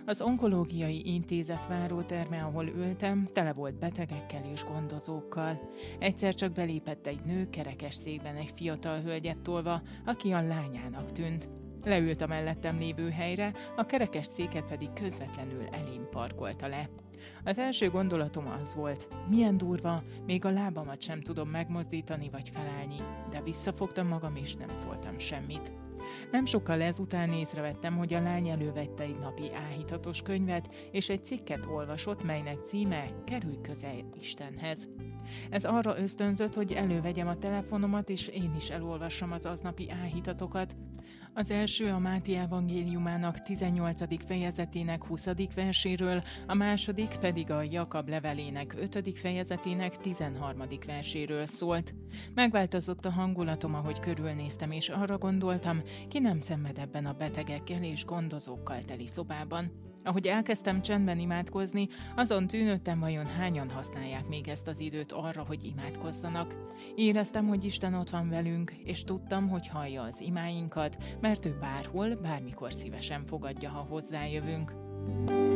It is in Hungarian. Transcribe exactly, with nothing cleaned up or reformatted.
Az onkológiai intézet váróterme, ahol ültem, tele volt betegekkel és gondozókkal. Egyszer csak belépett egy nő kerekesszékben egy fiatal hölgyet tolva, aki a lányának tűnt. Leült a mellettem lévő helyre, a kerekesszéket pedig közvetlenül elém parkolta le. Az első gondolatom az volt, milyen durva, még a lábamat sem tudom megmozdítani vagy felállni, de visszafogtam magam és nem szóltam semmit. Nem sokkal ezután észrevettem, hogy a lány elővette egy napi áhítatos könyvet, és egy cikket olvasott, melynek címe Kerülj közel Istenhez. Ez arra ösztönzött, hogy elővegyem a telefonomat, és én is elolvassam az aznapi áhítatokat. Az első a Máté evangéliumának tizennyolcadik fejezetének huszadik verséről, a második pedig a Jakab levelének ötödik fejezetének tizenharmadik verséről szólt. Megváltozott a hangulatom, ahogy körülnéztem, és arra gondoltam, ki nem szenved ebben a betegekkel és gondozókkal teli szobában. Ahogy elkezdtem csendben imádkozni, azon tűnődtem, vajon hányan használják még ezt az időt arra, hogy imádkozzanak. Éreztem, hogy Isten ott van velünk, és tudtam, hogy hallja az imáinkat, mert ő bárhol, bármikor szívesen fogadja, ha hozzájövünk.